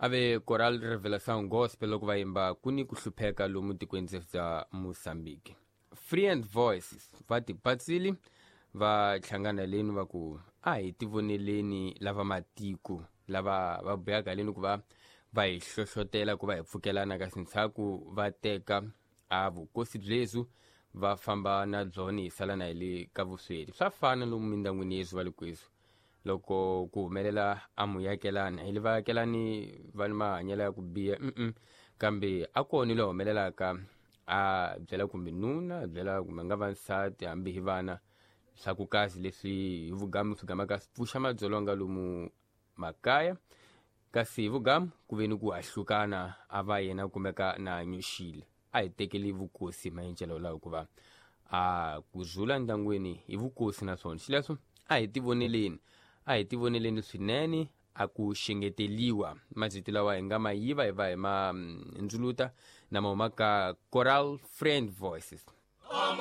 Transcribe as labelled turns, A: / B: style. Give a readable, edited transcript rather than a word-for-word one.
A: ave Coral Revelação Gospel loko va yimba kuni ku hlupheka lomu tikweni bya Mozambique. Free and Voices va tipatsili va hlangana leni va ku a hi tivoneleni lava matiko lava va boyaka leni ku va hi hlohlotela ku va hi pfukelana ka sintshaku va teka a vukosi byezu va famba na byona hi salana hi le ka vusweti. Swa fana lomu mindyangwini yesu va le kwesu loko ku humelela amuyakelana hi le vaakelani va ni mahanyelo ya ku biha kambe a kona lo humelelaka a byela kumbe nuna byela kumbe nga va nsati hambi hi vana swa ku kasi leswi hi vugamu swi gamaka pfuxa madzolonga lomu makaya kasi hi vugamu ku veni ku hahlukana a va yena kumeka na hanyuxile a hi tekeli vukosi maendlelo lawa hikuva a ku zula ndyangwini hi vukosi naswona xileswo a hi tivoneleni swinene a ku xengeteliwa maziti lawa hi nga ma yiva hi va hi ma ndzuluta na mahuma ka Coral Friend Voices.